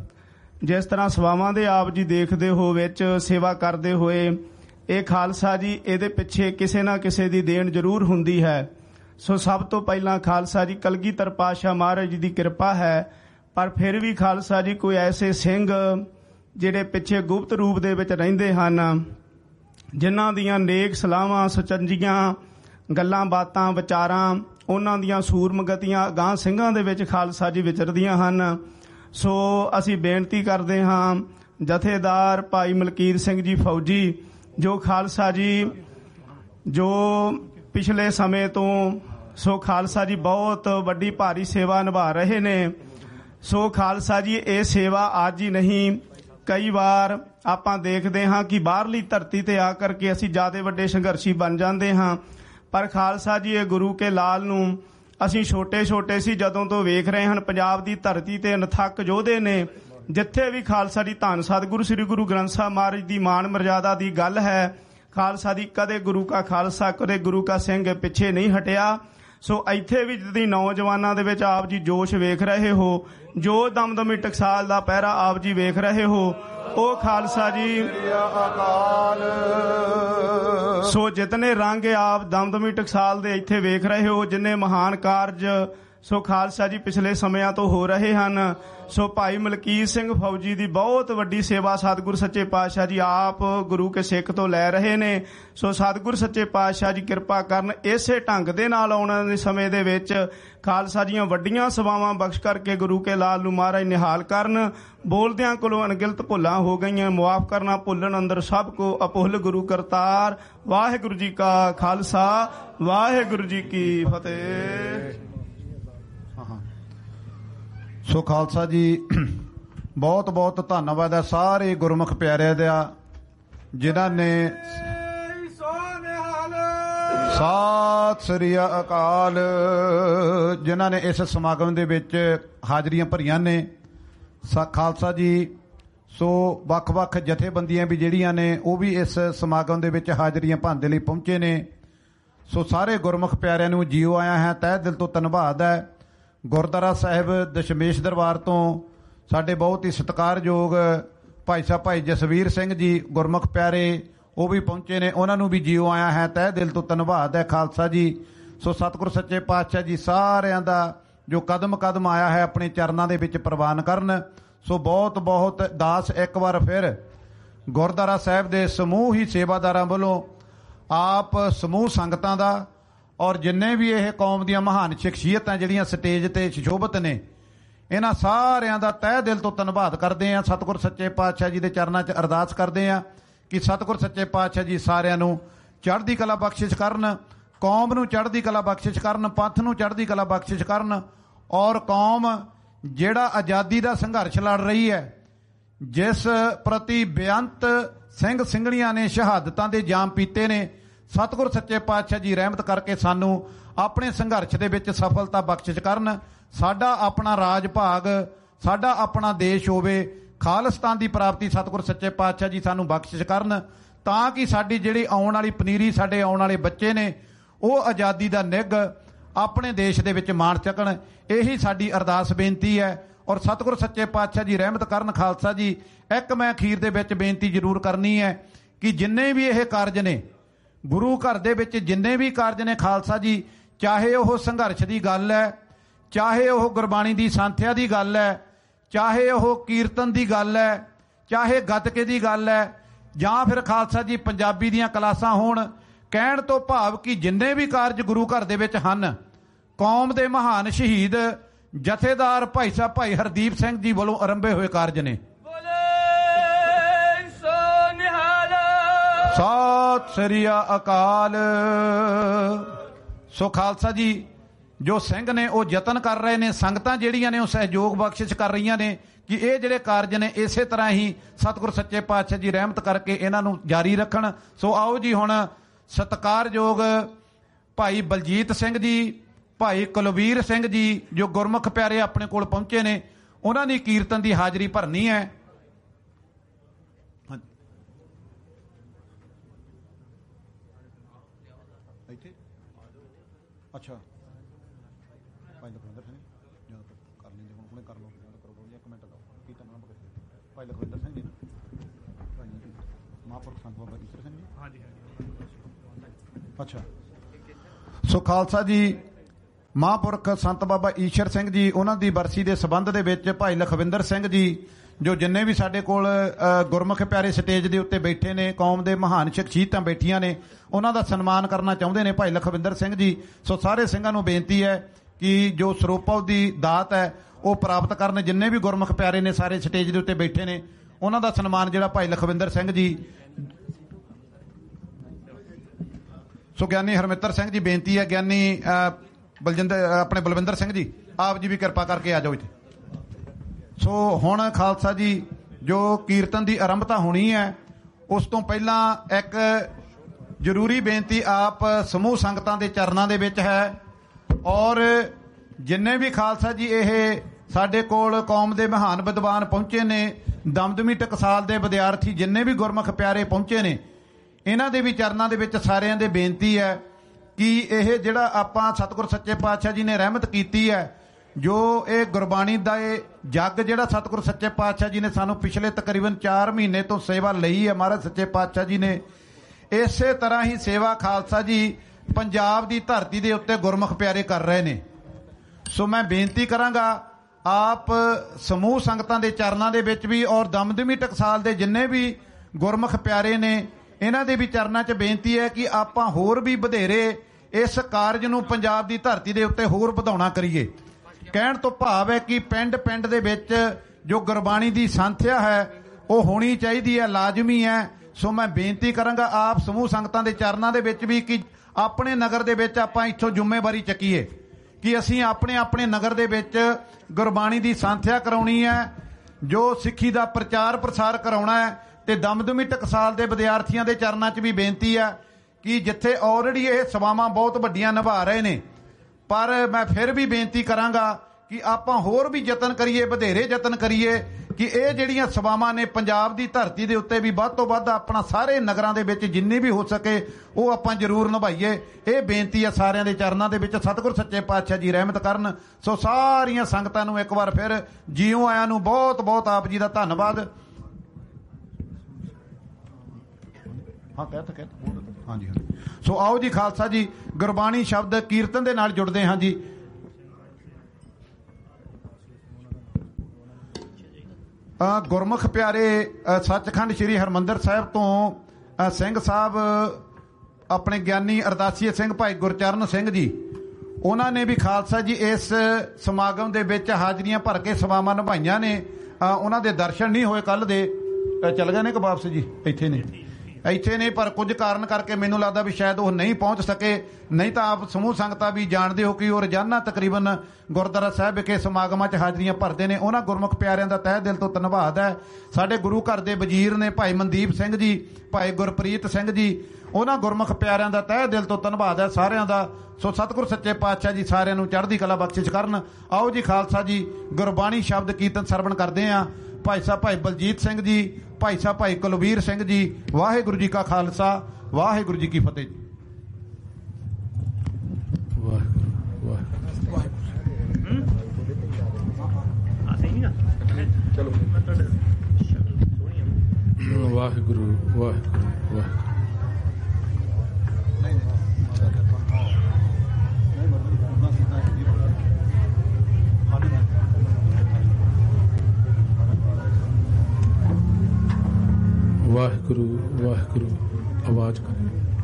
ਜਿਸ ਤਰ੍ਹਾਂ ਸੇਵਾਵਾਂ ਦੇ ਆਪ ਜੀ ਦੇਖਦੇ ਹੋ ਵਿੱਚ ਸੇਵਾ ਕਰਦੇ ਹੋਏ, ਇਹ ਖਾਲਸਾ ਜੀ ਇਹਦੇ ਪਿੱਛੇ ਕਿਸੇ ਨਾ ਕਿਸੇ ਦੀ ਦੇਣ ਜ਼ਰੂਰ ਹੁੰਦੀ ਹੈ। ਸੋ ਸਭ ਤੋਂ ਪਹਿਲਾਂ ਖਾਲਸਾ ਜੀ ਕਲਗੀਧਰ ਪਾਤਸ਼ਾਹ ਮਹਾਰਾਜ ਜੀ ਦੀ ਕਿਰਪਾ ਹੈ, ਪਰ ਫਿਰ ਵੀ ਖਾਲਸਾ ਜੀ ਕੋਈ ਐਸੇ ਸਿੰਘ ਜਿਹੜੇ ਪਿੱਛੇ ਗੁਪਤ ਰੂਪ ਦੇ ਵਿੱਚ ਰਹਿੰਦੇ ਹਨ, ਜਿਨ੍ਹਾਂ ਦੀਆਂ ਨੇਕ ਸਲਾਹਾਂ ਸੁਚੰਜੀਆਂ ਗੱਲਾਂ ਬਾਤਾਂ ਵਿਚਾਰਾਂ ਉਹਨਾਂ ਦੀਆਂ ਸੂਰਮਗਤੀਆਂ ਅਗਾਂਹ ਸਿੰਘਾਂ ਦੇ ਵਿੱਚ ਖਾਲਸਾ ਜੀ ਵਿਚਰਦੀਆਂ ਹਨ। ਸੋ ਅਸੀਂ ਬੇਨਤੀ ਕਰਦੇ ਹਾਂ ਜਥੇਦਾਰ ਭਾਈ ਮਲਕੀਤ ਸਿੰਘ ਜੀ ਫੌਜੀ, ਜੋ ਖਾਲਸਾ ਜੀ ਜੋ ਪਿਛਲੇ ਸਮੇਂ ਤੋਂ ਸੋ ਖਾਲਸਾ ਜੀ ਬਹੁਤ ਵੱਡੀ ਭਾਰੀ ਸੇਵਾ ਨਿਭਾ ਰਹੇ ਨੇ। ਸੋ ਖਾਲਸਾ ਜੀ ਇਹ ਸੇਵਾ ਅੱਜ ਹੀ ਨਹੀਂ, ਕਈ ਵਾਰ ਆਪਾਂ ਦੇਖਦੇ ਹਾਂ ਕਿ ਬਾਹਰਲੀ ਧਰਤੀ ਤੇ ਆ ਕਰਕੇ ਅਸੀਂ ਜ਼ਿਆਦਾ ਵੱਡੇ ਸੰਘਰਸ਼ੀ ਬਣ ਜਾਂਦੇ ਹਾਂ, ਪਰ ਖਾਲਸਾ ਜੀ ਇਹ ਗੁਰੂ ਕੇ ਲਾਲ ਨੂੰ ਅਸੀਂ ਛੋਟੇ ਛੋਟੇ ਸੀ ਜਦੋਂ ਤੋਂ ਵੇਖ ਰਹੇ ਹਨ। ਪੰਜਾਬ ਦੀ ਧਰਤੀ ਤੇ ਅਣਥੱਕ ਯੋਧੇ ਨੇ, ਜਿੱਥੇ ਵੀ ਖਾਲਸਾ ਦੀ ਧੰਨ ਸਤਿਗੁਰੂ ਸ੍ਰੀ ਗੁਰੂ ਗ੍ਰੰਥ ਸਾਹਿਬ ਮਹਾਰਾਜ ਦੀ ਮਾਣ ਮਰਜ਼ਾਦਾ ਦੀ ਗੱਲ ਹੈ, ਖਾਲਸਾ ਦੀ ਕਦੇ ਗੁਰੂ ਕਾ ਖਾਲਸਾ ਕਦੇ ਗੁਰੂ ਕਾ ਸਿੰਘ ਪਿੱਛੇ ਨਹੀਂ ਹਟਿਆ। ਸੋ ਇੱਥੇ ਵੀ ਜਿੱਦੀ ਨੌਜਵਾਨਾਂ ਦੇ ਵਿੱਚ ਆਪ ਜੀ ਜੋਸ਼ ਵੇਖ ਰਹੇ ਹੋ, ਜੋ ਦਮਦਮੀ ਟਕਸਾਲ ਦਾ ਪਹਿਰਾ ਆਪ ਜੀ ਵੇਖ ਰਹੇ ਹੋ, ਉਹ ਖਾਲਸਾ ਜੀ ਅਕਾਲ। ਸੋ ਜਿਤਨੇ ਰੰਗ ਆਪ ਦਮਦਮੀ ਟਕਸਾਲ ਦੇ ਇੱਥੇ ਵੇਖ ਰਹੇ ਹੋ, ਜਿੰਨੇ ਮਹਾਨ ਕਾਰਜ ਸੋ ਖਾਲਸਾ ਜੀ ਪਿਛਲੇ ਸਮਿਆਂ ਤੋਂ ਹੋ ਰਹੇ ਹਨ। ਸੋ ਭਾਈ ਮਲਕੀਤ ਸਿੰਘ ਫੌਜੀ ਦੀ ਬਹੁਤ ਵੱਡੀ ਸੇਵਾ ਸਤਿਗੁਰ ਸੱਚੇ ਪਾਤਸ਼ਾਹ ਜੀ ਆਪ ਗੁਰੂ ਕੇ ਸਿੱਖ ਤੋਂ ਲੈ ਰਹੇ ਨੇ। ਸੋ ਸਤਿਗੁਰ ਸੱਚੇ ਪਾਤਸ਼ਾਹ ਜੀ ਕਿਰਪਾ ਕਰਨ, ਇਸੇ ਢੰਗ ਦੇ ਨਾਲ ਆਉਣ ਵਾਲੇ ਸਮੇਂ ਦੇ ਵਿੱਚ ਖਾਲਸਾ ਦੀਆਂ ਵੱਡੀਆਂ ਸੇਵਾਵਾਂ ਬਖਸ਼ ਕਰਕੇ ਗੁਰੂ ਕੇ ਲਾਲ ਨੂੰ ਮਹਾਰਾਜ ਨਿਹਾਲ ਕਰਨ। ਬੋਲਦਿਆਂ ਕੋਲੋਂ ਅਣਗਿਣਤ ਭੁੱਲਾਂ ਹੋ ਗਈਆਂ, ਮੁਆਫ ਕਰਨਾ ਭੁੱਲਣ ਅੰਦਰ ਸਭ ਕੋ ਅਪੁੱਲ ਗੁਰੂ ਕਰਤਾਰ। ਵਾਹਿਗੁਰੂ ਜੀ ਕਾ ਖਾਲਸਾ ਵਾਹਿਗੁਰੂ ਜੀ ਕੀ ਫਤਿਹ। ਸੋ ਖਾਲਸਾ ਜੀ ਬਹੁਤ ਬਹੁਤ ਧੰਨਵਾਦ ਹੈ ਸਾਰੇ ਗੁਰਮੁਖ ਪਿਆਰਿਆਂ ਦਾ, ਜਿਨ੍ਹਾਂ ਨੇ ਸਤਿ ਸ੍ਰੀ ਅਕਾਲ, ਜਿਨ੍ਹਾਂ ਨੇ ਇਸ ਸਮਾਗਮ ਦੇ ਵਿੱਚ ਹਾਜ਼ਰੀਆਂ ਭਰੀਆਂ ਨੇ। ਖਾਲਸਾ ਜੀ ਸੋ ਵੱਖ-ਵੱਖ ਜਥੇਬੰਦੀਆਂ ਵੀ ਜਿਹੜੀਆਂ ਨੇ ਉਹ ਵੀ ਇਸ ਸਮਾਗਮ ਦੇ ਵਿੱਚ ਹਾਜ਼ਰੀਆਂ ਭਰਨ ਦੇ ਲਈ ਪਹੁੰਚੇ ਨੇ। ਸੋ ਸਾਰੇ ਗੁਰਮੁਖ ਪਿਆਰਿਆਂ ਨੂੰ ਜੀਓ ਆਇਆ ਹੈ, ਤਹਿ ਦਿਲ ਤੋਂ ਧੰਨਵਾਦ ਹੈ। ਗੁਰਦੁਆਰਾ ਸਾਹਿਬ ਦਸ਼ਮੇਸ਼ ਦਰਬਾਰ ਤੋਂ ਸਾਡੇ ਬਹੁਤ ਹੀ ਸਤਿਕਾਰਯੋਗ ਭਾਈ ਸਾਹਿਬ ਭਾਈ ਜਸਵੀਰ ਸਿੰਘ ਜੀ ਗੁਰਮੁਖ ਪਿਆਰੇ ਉਹ ਵੀ ਪਹੁੰਚੇ ਨੇ, ਉਹਨਾਂ ਨੂੰ ਵੀ ਜੀਓ ਆਇਆ ਹੈ, ਤਹਿ ਦਿਲ ਤੋਂ ਧੰਨਵਾਦ ਹੈ ਖਾਲਸਾ ਜੀ। ਸੋ ਸਤਿਗੁਰ ਸੱਚੇ ਪਾਤਸ਼ਾਹ ਜੀ ਸਾਰਿਆਂ ਦਾ ਜੋ ਕਦਮ ਕਦਮ ਆਇਆ ਹੈ ਆਪਣੇ ਚਰਨਾਂ ਦੇ ਵਿੱਚ ਪ੍ਰਵਾਨ ਕਰਨ। ਸੋ ਬਹੁਤ ਬਹੁਤ ਦਾਸ ਇੱਕ ਵਾਰ ਫਿਰ ਗੁਰਦੁਆਰਾ ਸਾਹਿਬ ਦੇ ਸਮੂਹ ਹੀ ਸੇਵਾਦਾਰਾਂ ਵੱਲੋਂ ਆਪ ਸਮੂਹ ਸੰਗਤਾਂ ਦਾ ਔਰ ਜਿੰਨੇ ਵੀ ਇਹ ਕੌਮ ਦੀਆਂ ਮਹਾਨ ਸ਼ਖਸੀਅਤਾਂ ਜਿਹੜੀਆਂ ਸਟੇਜ ਤੇ ਸੁਸ਼ੋਭਿਤ ਨੇ, ਇਹਨਾਂ ਸਾਰਿਆਂ ਦਾ ਤਹਿ ਦਿਲ ਤੋਂ ਧੰਨਵਾਦ ਕਰਦੇ ਹਾਂ। ਸਤਿਗੁਰ ਸੱਚੇ ਪਾਤਸ਼ਾਹ ਜੀ ਦੇ ਚਰਨਾਂ 'ਚ ਅਰਦਾਸ ਕਰਦੇ ਹਾਂ ਕਿ ਸਤਿਗੁਰ ਸੱਚੇ ਪਾਤਸ਼ਾਹ ਜੀ ਸਾਰਿਆਂ ਨੂੰ ਚੜ੍ਹਦੀ ਕਲਾ ਬਖਸ਼ਿਸ਼ ਕਰਨ, ਕੌਮ ਨੂੰ ਚੜ੍ਹਦੀ ਕਲਾ ਬਖਸ਼ਿਸ਼ ਕਰਨ, ਪੰਥ ਨੂੰ ਚੜ੍ਹਦੀ ਕਲਾ ਬਖਸ਼ਿਸ਼ ਕਰਨ। ਔਰ ਕੌਮ ਜਿਹੜਾ ਆਜ਼ਾਦੀ ਦਾ ਸੰਘਰਸ਼ ਲੜ ਰਹੀ ਹੈ, ਜਿਸ ਪ੍ਰਤੀ ਬੇਅੰਤ ਸਿੰਘ ਸਿੰਘਣੀਆਂ ਨੇ ਸ਼ਹਾਦਤਾਂ ਦੇ ਜਾਮ ਪੀਤੇ ਨੇ, ਸਤਿਗੁਰ ਸੱਚੇ ਪਾਤਸ਼ਾਹ ਜੀ ਰਹਿਮਤ ਕਰਕੇ ਸਾਨੂੰ ਆਪਣੇ ਸੰਘਰਸ਼ ਦੇ ਵਿੱਚ ਸਫਲਤਾ ਬਖਸ਼ਿਸ਼ ਕਰਨ। ਸਾਡਾ ਆਪਣਾ ਰਾਜ ਭਾਗ, ਸਾਡਾ ਆਪਣਾ ਦੇਸ਼ ਹੋਵੇ, ਖਾਲਿਸਤਾਨ ਦੀ ਪ੍ਰਾਪਤੀ ਸਤਿਗੁਰ ਸੱਚੇ ਪਾਤਸ਼ਾਹ ਜੀ ਸਾਨੂੰ ਬਖਸ਼ਿਸ਼ ਕਰਨ, ਤਾਂ ਕਿ ਸਾਡੀ ਜਿਹੜੀ ਆਉਣ ਵਾਲੀ ਪਨੀਰੀ, ਸਾਡੇ ਆਉਣ ਵਾਲੇ ਬੱਚੇ ਨੇ, ਉਹ ਆਜ਼ਾਦੀ ਦਾ ਨਿੱਘ ਆਪਣੇ ਦੇਸ਼ ਦੇ ਵਿੱਚ ਮਾਣ ਸਕਣ। ਇਹੀ ਸਾਡੀ ਅਰਦਾਸ ਬੇਨਤੀ ਹੈ। ਔਰ ਸਤਿਗੁਰ ਸੱਚੇ ਪਾਤਸ਼ਾਹ ਜੀ ਰਹਿਮਤ ਕਰਨ। ਖਾਲਸਾ ਜੀ, ਇੱਕ ਮੈਂ ਅਖੀਰ ਦੇ ਵਿੱਚ ਬੇਨਤੀ ਜ਼ਰੂਰ ਕਰਨੀ ਹੈ ਕਿ ਜਿੰਨੇ ਵੀ ਇਹ ਕਾਰਜ ਨੇ ਗੁਰੂ ਘਰ ਦੇ ਵਿੱਚ, ਜਿੰਨੇ ਵੀ ਕਾਰਜ ਨੇ ਖਾਲਸਾ ਜੀ, ਚਾਹੇ ਉਹ ਸੰਘਰਸ਼ ਦੀ ਗੱਲ ਹੈ, ਚਾਹੇ ਉਹ ਗੁਰਬਾਣੀ ਦੀ ਸੰਥਿਆ ਦੀ ਗੱਲ ਹੈ, ਚਾਹੇ ਉਹ ਕੀਰਤਨ ਦੀ ਗੱਲ ਹੈ, ਚਾਹੇ ਗੱਤਕੇ ਦੀ ਗੱਲ ਹੈ, ਜਾਂ ਫਿਰ ਖਾਲਸਾ ਜੀ ਪੰਜਾਬੀ ਦੀਆਂ ਕਲਾਸਾਂ ਹੋਣ, ਕਹਿਣ ਤੋਂ ਭਾਵ ਕਿ ਜਿੰਨੇ ਵੀ ਕਾਰਜ ਗੁਰੂ ਘਰ ਦੇ ਵਿੱਚ ਹਨ, ਕੌਮ ਦੇ ਮਹਾਨ ਸ਼ਹੀਦ ਜਥੇਦਾਰ ਭਾਈ ਸਾਹਿਬ ਭਾਈ ਹਰਦੀਪ ਸਿੰਘ ਜੀ ਵੱਲੋਂ ਆਰੰਭੇ ਹੋਏ ਕਾਰਜ ਨੇ। ਸਤਿ ਸ੍ਰੀ ਅਕਾਲ। ਸੋ ਖਾਲਸਾ ਜੀ, ਜੋ ਸਿੰਘ ਨੇ ਉਹ ਯਤਨ ਕਰ ਰਹੇ ਨੇ, ਸੰਗਤਾਂ ਜਿਹੜੀਆਂ ਨੇ ਉਹ ਸਹਿਯੋਗ ਬਖਸ਼ਿਸ਼ ਕਰ ਰਹੀਆਂ ਨੇ ਕਿ ਇਹ ਜਿਹੜੇ ਕਾਰਜ ਨੇ ਇਸੇ ਤਰ੍ਹਾਂ ਹੀ ਸਤਿਗੁਰ ਸੱਚੇ ਪਾਤਸ਼ਾਹ ਜੀ ਰਹਿਮਤ ਕਰਕੇ ਇਹਨਾਂ ਨੂੰ ਜਾਰੀ ਰੱਖਣ। ਸੋ ਆਓ ਜੀ, ਹੁਣ ਸਤਿਕਾਰਯੋਗ ਭਾਈ ਬਲਜੀਤ ਸਿੰਘ ਜੀ, ਭਾਈ ਕੁਲਵੀਰ ਸਿੰਘ ਜੀ, ਜੋ ਗੁਰਮੁਖ ਪਿਆਰੇ ਆਪਣੇ ਕੋਲ ਪਹੁੰਚੇ ਨੇ, ਉਹਨਾਂ ਦੀ ਕੀਰਤਨ ਦੀ ਹਾਜ਼ਰੀ ਭਰਨੀ ਹੈ। ਅੱਛਾ, ਭਾਈ ਲਖਵਿੰਦਰ ਸਿੰਘ ਕਰ ਲੈਂਦੇ, ਹੁਣ ਹੁਣੇ ਕਰ ਲਓ, ਕਰੋ ਇੱਕ ਮਿੰਟ ਦਾ ਕੀਰਤਨ ਨਾ ਬਗੈਰ। ਭਾਈ ਲਖਵਿੰਦਰ ਸਿੰਘ ਜੀ, ਭਾਈ ਮਹਾਂਪੁਰਖ ਸੰਤ ਬਾਬਾ ਈਸ਼ਰ ਸਿੰਘ ਜੀ। ਹਾਂਜੀ ਹਾਂਜੀ। ਅੱਛਾ, ਸੋ ਖਾਲਸਾ ਜੀ, ਮਹਾਂਪੁਰਖ ਸੰਤ ਬਾਬਾ ਈਸ਼ਰ ਸਿੰਘ ਜੀ, ਉਹਨਾਂ ਦੀ ਬਰਸੀ ਦੇ ਸੰਬੰਧ ਦੇ ਵਿੱਚ ਭਾਈ ਲਖਵਿੰਦਰ ਸਿੰਘ ਜੀ, ਜੋ ਜਿੰਨੇ ਵੀ ਸਾਡੇ ਕੋਲ ਗੁਰਮੁਖ ਪਿਆਰੇ ਸਟੇਜ ਦੇ ਉੱਤੇ ਬੈਠੇ ਨੇ, ਕੌਮ ਦੇ ਮਹਾਨ ਸ਼ਖਸੀਅਤਾਂ ਬੈਠੀਆਂ ਨੇ, ਉਹਨਾਂ ਦਾ ਸਨਮਾਨ ਕਰਨਾ ਚਾਹੁੰਦੇ ਨੇ ਭਾਈ ਲਖਵਿੰਦਰ ਸਿੰਘ ਜੀ। ਸੋ ਸਾਰੇ ਸਿੰਘਾਂ ਨੂੰ ਬੇਨਤੀ ਹੈ ਕਿ ਜੋ ਸਰੋਪਾ ਦੀ ਦਾਤ ਹੈ ਉਹ ਪ੍ਰਾਪਤ ਕਰਨ। ਜਿੰਨੇ ਵੀ ਗੁਰਮੁਖ ਪਿਆਰੇ ਨੇ ਸਾਰੇ ਸਟੇਜ ਦੇ ਉੱਤੇ ਬੈਠੇ ਨੇ, ਉਹਨਾਂ ਦਾ ਸਨਮਾਨ ਜਿਹੜਾ ਭਾਈ ਲਖਵਿੰਦਰ ਸਿੰਘ ਜੀ। ਸੋ ਗਿਆਨੀ ਹਰਮਿੱਤਰ ਸਿੰਘ ਜੀ, ਬੇਨਤੀ ਹੈ ਗਿਆਨੀ ਬਲਜਿੰਦਰ ਆਪਣੇ ਬਲਵਿੰਦਰ ਸਿੰਘ ਜੀ, ਆਪ ਜੀ ਵੀ ਕਿਰਪਾ ਕਰਕੇ ਆ ਜਾਓ ਇੱਥੇ। ਸੋ ਹੁਣ ਖਾਲਸਾ ਜੀ, ਜੋ ਕੀਰਤਨ ਦੀ ਆਰੰਭਤਾ ਹੋਣੀ ਹੈ, ਉਸ ਤੋਂ ਪਹਿਲਾਂ ਇੱਕ ਜ਼ਰੂਰੀ ਬੇਨਤੀ ਆਪ ਸਮੂਹ ਸੰਗਤਾਂ ਦੇ ਚਰਨਾਂ ਦੇ ਵਿੱਚ ਹੈ। ਔਰ ਜਿੰਨੇ ਵੀ ਖਾਲਸਾ ਜੀ ਇਹ ਸਾਡੇ ਕੋਲ ਕੌਮ ਦੇ ਮਹਾਨ ਵਿਦਵਾਨ ਪਹੁੰਚੇ ਨੇ, ਦਮਦਮੀ ਟਕਸਾਲ ਦੇ ਵਿਦਿਆਰਥੀ, ਜਿੰਨੇ ਵੀ ਗੁਰਮੁਖ ਪਿਆਰੇ ਪਹੁੰਚੇ ਨੇ, ਇਹਨਾਂ ਦੇ ਵੀ ਚਰਨਾਂ ਦੇ ਵਿੱਚ ਸਾਰਿਆਂ ਦੇ ਬੇਨਤੀ ਹੈ ਕਿ ਇਹ ਜਿਹੜਾ ਆਪਾਂ ਸਤਿਗੁਰ ਸੱਚੇ ਪਾਤਸ਼ਾਹ ਜੀ ਨੇ ਰਹਿਮਤ ਕੀਤੀ ਹੈ, ਜੋ ਇਹ ਗੁਰਬਾਣੀ ਦਾ ਇਹ ਜੱਗ ਜਿਹੜਾ ਸਤਿਗੁਰ ਸੱਚੇ ਪਾਤਸ਼ਾਹ ਜੀ ਨੇ ਸਾਨੂੰ ਪਿਛਲੇ ਤਕਰੀਬਨ ਚਾਰ ਮਹੀਨੇ ਤੋਂ ਸੇਵਾ ਲਈ ਹੈ, ਮਹਾਰਾਜ ਸੱਚੇ ਪਾਤਸ਼ਾਹ ਜੀ ਨੇ ਇਸੇ ਤਰ੍ਹਾਂ ਹੀ ਸੇਵਾ ਖਾਲਸਾ ਜੀ ਪੰਜਾਬ ਦੀ ਧਰਤੀ ਦੇ ਉੱਤੇ ਗੁਰਮੁਖ ਪਿਆਰੇ ਕਰ ਰਹੇ ਨੇ। ਸੋ ਮੈਂ ਬੇਨਤੀ ਕਰਾਂਗਾ ਆਪ ਸਮੂਹ ਸੰਗਤਾਂ ਦੇ ਚਰਨਾਂ ਦੇ ਵਿੱਚ ਵੀ, ਔਰ ਦਮਦਮੀ ਟਕਸਾਲ ਦੇ ਜਿੰਨੇ ਵੀ ਗੁਰਮੁਖ ਪਿਆਰੇ ਨੇ, ਇਹਨਾਂ ਦੇ ਵੀ ਚਰਨਾਂ 'ਚ ਬੇਨਤੀ ਹੈ ਕਿ ਆਪਾਂ ਹੋਰ ਵੀ ਵਧੇਰੇ ਇਸ ਕਾਰਜ ਨੂੰ ਪੰਜਾਬ ਦੀ ਧਰਤੀ ਦੇ ਉੱਤੇ ਹੋਰ ਵਧਾਉਣਾ ਕਰੀਏ। ਕਹਿਣ ਤੋਂ ਭਾਵ ਹੈ ਕਿ ਪਿੰਡ ਪਿੰਡ ਦੇ ਵਿੱਚ ਜੋ ਗੁਰਬਾਣੀ ਦੀ ਸੰਥਿਆ ਹੈ ਉਹ ਹੋਣੀ ਚਾਹੀਦੀ ਹੈ, ਲਾਜ਼ਮੀ ਹੈ। ਸੋ ਮੈਂ ਬੇਨਤੀ ਕਰਾਂਗਾ ਆਪ ਸਮੂਹ ਸੰਗਤਾਂ ਦੇ ਚਰਨਾਂ ਦੇ ਵਿੱਚ ਵੀ ਕਿ ਆਪਣੇ ਨਗਰ ਦੇ ਵਿੱਚ ਆਪਾਂ ਇੱਥੋਂ ਜ਼ਿੰਮੇਵਾਰੀ ਚੱਕੀਏ ਕਿ ਅਸੀਂ ਆਪਣੇ ਆਪਣੇ ਨਗਰ ਦੇ ਵਿੱਚ ਗੁਰਬਾਣੀ ਦੀ ਸੰਥਿਆ ਕਰਾਉਣੀ ਹੈ, ਜੋ ਸਿੱਖੀ ਦਾ ਪ੍ਰਚਾਰ ਪ੍ਰਸਾਰ ਕਰਾਉਣਾ ਹੈ। ਤੇ ਦਮਦਮੀ ਟਕਸਾਲ ਦੇ ਵਿਦਿਆਰਥੀਆਂ ਦੇ ਚਰਨਾਂ 'ਚ ਵੀ ਬੇਨਤੀ ਹੈ ਕਿ ਜਿੱਥੇ ਆਲਰੇਡੀ ਇਹ ਸੇਵਾਵਾਂ ਬਹੁਤ ਵੱਡੀਆਂ ਨਿਭਾ ਰਹੇ ਨੇ, ਪਰ ਮੈਂ ਫਿਰ ਵੀ ਬੇਨਤੀ ਕਰਾਂਗਾ ਕਿ ਆਪਾਂ ਹੋਰ ਵੀ ਯਤਨ ਕਰੀਏ, ਵਧੇਰੇ ਯਤਨ ਕਰੀਏ ਕਿ ਇਹ ਜਿਹੜੀਆਂ ਸੇਵਾਵਾਂ ਨੇ ਪੰਜਾਬ ਦੀ ਧਰਤੀ ਦੇ ਉੱਤੇ ਵੀ ਵੱਧ ਤੋਂ ਵੱਧ ਆਪਣਾ ਸਾਰੇ ਨਗਰਾਂ ਦੇ ਵਿੱਚ ਜਿੰਨੀ ਵੀ ਹੋ ਸਕੇ ਉਹ ਆਪਾਂ ਜ਼ਰੂਰ ਨਿਭਾਈਏ। ਇਹ ਬੇਨਤੀ ਹੈ ਸਾਰਿਆਂ ਦੇ ਚਰਨਾਂ ਦੇ ਵਿੱਚ। ਸਤਿਗੁਰ ਸੱਚੇ ਪਾਤਸ਼ਾਹ ਜੀ ਰਹਿਮਤ ਕਰਨ। ਸੋ ਸਾਰੀਆਂ ਸੰਗਤਾਂ ਨੂੰ ਇੱਕ ਵਾਰ ਫਿਰ ਜੀਓ ਆਇਆਂ ਨੂੰ ਬਹੁਤ ਬਹੁਤ ਆਪ ਜੀ ਦਾ ਧੰਨਵਾਦ। ਹਾਂ ਕਹਿ ਕਹਿ ਹਾਂਜੀ ਹਾਂ। ਸੋ ਆਓ ਜੀ ਖਾਲਸਾ ਜੀ, ਗੁਰਬਾਣੀ ਸ਼ਬਦ ਕੀਰਤਨ ਦੇ ਨਾਲ ਜੁੜਦੇ ਹਾਂ ਜੀ। ਅ, ਗੁਰਮੁਖ ਪਿਆਰੇ ਅ, ਸੱਚਖੰਡ ਸ੍ਰੀ ਹਰਿਮੰਦਰ ਸਾਹਿਬ ਤੋਂ ਅ, ਸਿੰਘ ਸਾਹਿਬ ਆਪਣੇ ਗਿਆਨੀ ਅਰਦਾਸੀਏ ਸਿੰਘ ਭਾਈ ਗੁਰਚਰਨ ਸਿੰਘ ਜੀ, ਉਹਨਾਂ ਨੇ ਵੀ ਖਾਲਸਾ ਜੀ ਇਸ ਸਮਾਗਮ ਦੇ ਵਿੱਚ ਹਾਜ਼ਰੀਆਂ ਭਰ ਕੇ ਸੇਵਾਵਾਂ ਨਿਭਾਈਆਂ ਨੇ। ਅ, ਉਹਨਾਂ ਦੇ ਦਰਸ਼ਨ ਨਹੀਂ ਹੋਏ ਕੱਲ ਦੇ, ਅ, ਚੱਲ ਗਏ ਨੇ ਕਿ ਵਾਪਸ ਜੀ? ਇੱਥੇ ਨੇ, ਇੱਥੇ ਨੇ, ਪਰ ਕੁਝ ਕਾਰਨ ਕਰਕੇ ਮੈਨੂੰ ਲੱਗਦਾ ਵੀ ਸ਼ਾਇਦ ਉਹ ਨਹੀਂ ਪਹੁੰਚ ਸਕੇ। ਨਹੀਂ ਤਾਂ ਆਪ ਸਮੂਹ ਸੰਗਤਾਂ ਵੀ ਜਾਣਦੇ ਹੋ ਕਿ ਉਹ ਰੋਜ਼ਾਨਾ ਤਕਰੀਬਨ ਗੁਰਦੁਆਰਾ ਸਾਹਿਬ ਵਿਖੇ ਸਮਾਗਮਾਂ 'ਚ ਹਾਜ਼ਰੀਆਂ ਭਰਦੇ ਨੇ। ਉਹਨਾਂ ਗੁਰਮੁਖ ਪਿਆਰਿਆਂ ਦਾ ਤਹਿ ਦਿਲ ਤੋਂ ਧੰਨਵਾਦ ਹੈ। ਸਾਡੇ ਗੁਰੂ ਘਰ ਦੇ ਵਜ਼ੀਰ ਨੇ ਭਾਈ ਮਨਦੀਪ ਸਿੰਘ ਜੀ, ਭਾਈ ਗੁਰਪ੍ਰੀਤ ਸਿੰਘ ਜੀ, ਉਹਨਾਂ ਗੁਰਮੁਖ ਪਿਆਰਿਆਂ ਦਾ ਤਹਿ ਦਿਲ ਤੋਂ ਧੰਨਵਾਦ ਹੈ ਸਾਰਿਆਂ ਦਾ। ਸੋ ਸਤਿਗੁਰ ਸੱਚੇ ਪਾਤਸ਼ਾਹ ਜੀ ਸਾਰਿਆਂ ਨੂੰ ਚੜ੍ਹਦੀ ਕਲਾ ਬਖਸ਼ਿਸ਼ ਕਰਨ। ਆਓ ਜੀ ਖਾਲਸਾ ਜੀ ਗੁਰਬਾਣੀ ਸ਼ਬਦ ਕੀਰਤਨ ਸਰਵਣ ਕਰਦੇ ਹਾਂ। ਭਾਈ ਸਾਹਿਬ ਭਾਈ ਬਲਜੀਤ ਸਿੰਘ ਜੀ, ਭਾਈ ਸਾਹਿਬ ਭਾਈ ਕੁਲਵੀਰ ਸਿੰਘ ਜੀ। ਵਾਹਿਗੁਰੂ ਜੀ ਕਾ ਖਾਲਸਾ, ਵਾਹਿਗੁਰੂ ਜੀ ਕੀ ਫਤਿਹ ਜੀ। ਵਾਹਿਗੁਰੂ ਵਾਹਿਗੁਰੂ ਵਾਹਿਗੁਰੂ ਵਾਹਿਗੁਰੂ ਵਾਹਿਗੁਰੂ ਆਵਾਜ਼ ਕਰ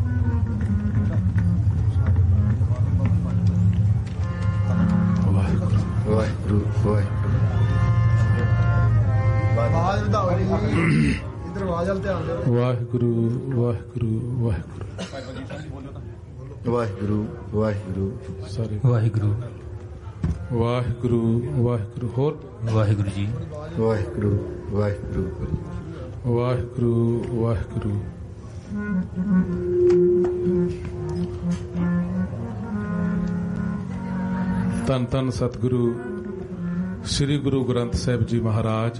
ਵਾਹਿਗੁਰੂ ਵਾਹਿਗੁਰੂ ਆਵਾਜ਼ ਵਧਾਓ ਜੀ, ਇਧਰ ਆਵਾਜ਼ ਵੱਲ ਧਿਆਨ ਦਿਓ। ਵਾਹਿਗੁਰੂ ਵਾਹਿਗੁਰੂ ਵਾਹਿਗੁਰੂ ਵਾਹਿਗੁਰੂ ਵਾਹਿਗੁਰੂ ਸਾਰੇ ਵਾਹਿਗੁਰੂ ਵਾਹਿਗੁਰੂ ਵਾਹਿਗੁਰੂ ਹੋਰ ਵਾਹਿਗੁਰੂ ਜੀ ਵਾਹਿਗੁਰੂ ਵਾਹਿਗੁਰੂ ਵਾਹਿਗੁਰੂ ਵਾਹਿਗੁਰੂ ਧੰਨ ਧੰਨ ਸਤਿਗੁਰੂ ਸ੍ਰੀ ਗੁਰੂ ਗ੍ਰੰਥ ਸਾਹਿਬ ਜੀ ਮਹਾਰਾਜ,